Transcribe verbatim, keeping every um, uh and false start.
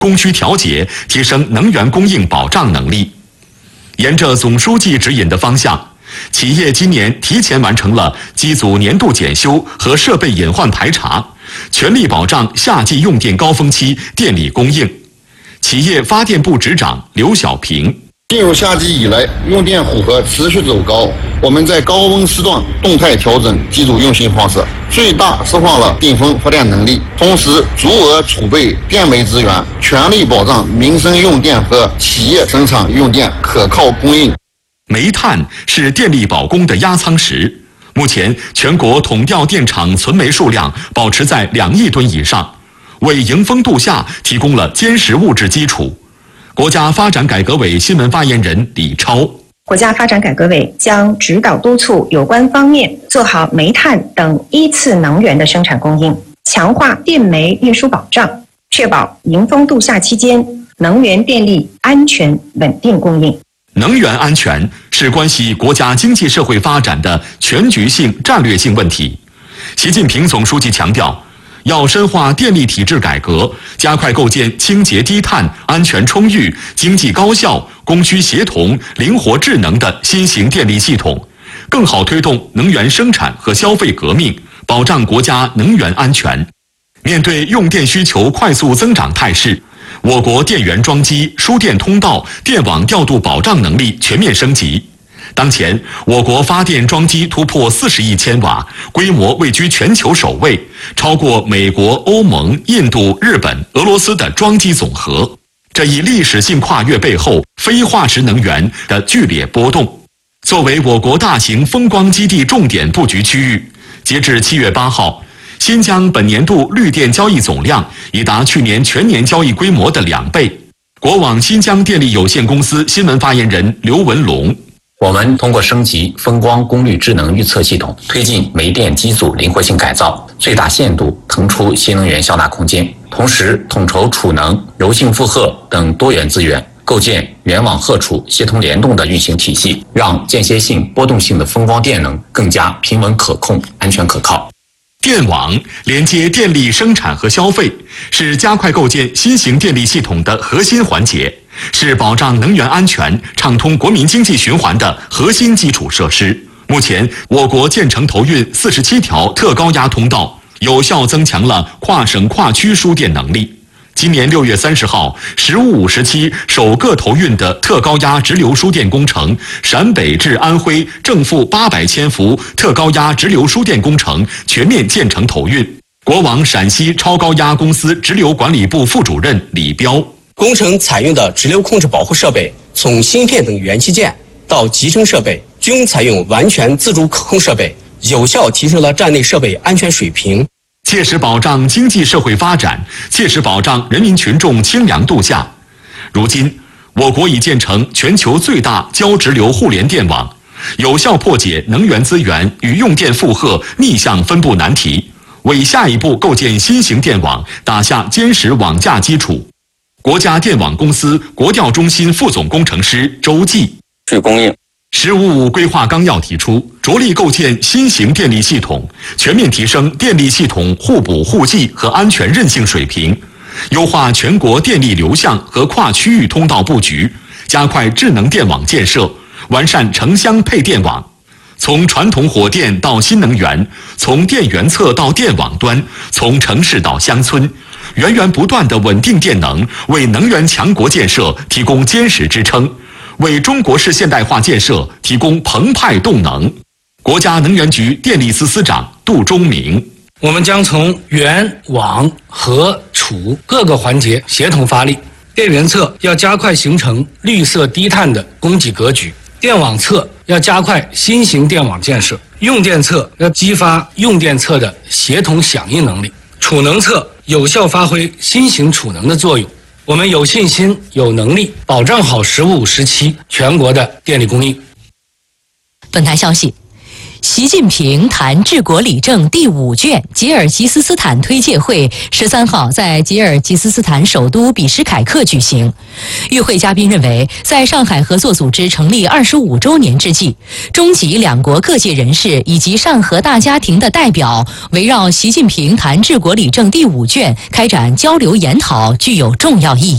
供需调节，提升能源供应保障能力。沿着总书记指引的方向，企业今年提前完成了机组年度检修和设备隐患排查，全力保障夏季用电高峰期电力供应。企业发电部执长刘小平： 进入夏季以来，用电负荷持续走高，我们在高温时段动态调整机组运行方式，最大释放了顶峰发电能力，同时足额储备电煤资源，全力保障民生用电和企业生产用电可靠供应。 煤炭是电力保供的压舱石，目前全国统调电厂存煤数量保持在两亿吨以上，为迎峰度夏提供了坚实物质基础。国家发展改革委新闻发言人李超： 国家发展改革委将指导督促有关方面做好煤炭等一次能源的生产供应，强化电煤运输保障，确保迎峰度夏期间能源电力安全稳定供应。 能源安全是关系国家经济社会发展的全局性战略性问题。习近平总书记强调，要深化电力体制改革，加快构建清洁低碳、安全充裕、经济高效、供需协同、灵活智能的新型电力系统，更好推动能源生产和消费革命，保障国家能源安全。面对用电需求快速增长态势，我国电源装机、输电通道、电网调度保障能力全面升级。当前，我国发电装机突破四十亿千瓦，规模位居全球首位，超过美国、欧盟、印度、日本、俄罗斯的装机总和。这一历史性跨越背后，非化石能源的剧烈波动。作为我国大型风光基地重点布局区域，截至七月八号，新疆本年度绿电交易总量已达去年全年交易规模的两倍。国网新疆电力有限公司新闻发言人刘文龙： 我们通过升级风光功率智能预测系统，推进煤电机组灵活性改造，最大限度腾出新能源销纳空间，同时统筹储能、柔性负荷等多元资源，构建源网荷储协同联动的运行体系，让间歇性、波动性的风光电能更加平稳可控、安全可靠。 电网连接电力生产和消费，是加快构建新型电力系统的核心环节，是保障能源安全、畅通国民经济循环的核心基础设施。目前，我国建成投运四十七条特高压通道，有效增强了跨省跨区输电能力。今年六月三十号，十五五时期首个投运的特高压直流输电工程陕北至安徽正负八百千伏特高压直流输电工程全面建成投运。国网陕西超高压公司直流管理部副主任李彪： 工程采用的直流控制保护设备，从芯片等元器件到集成设备，均采用完全自主可控设备，有效提升了站内设备安全水平， 切实保障经济社会发展，切实保障人民群众清凉度夏。如今，我国已建成全球最大交直流互联电网，有效破解能源资源与用电负荷逆向分布难题，为下一步构建新型电网打下坚实网架基础。国家电网公司国调中心副总工程师周继： 去供应。 十五五规划纲要提出，着力构建新型电力系统，全面提升电力系统互补互济和安全韧性水平，优化全国电力流向和跨区域通道布局，加快智能电网建设，完善城乡配电网。从传统火电到新能源，从电源侧到电网端，从城市到乡村，源源不断的稳定电能，为能源强国建设提供坚实支撑，为中国式现代化建设提供澎湃动能。国家能源局电力司司长杜忠明： 我们将从源、网、荷、储各个环节协同发力。电源侧要加快形成绿色低碳的供给格局，电网侧要加快新型电网建设，用电侧要激发用电侧的协同响应能力，储能侧有效发挥新型储能的作用。我们有信心、有能力保障好十五时期全国的电力供应。 本台消息， 习近平谈治国理政第五卷吉尔吉斯斯坦推介会十三号在吉尔吉斯斯坦首都比什凯克举行。与会嘉宾认为，在上海合作组织成立二十五周年之际，中吉两国各界人士以及上合大家庭的代表围绕习近平谈治国理政第五卷开展交流研讨，具有重要意义。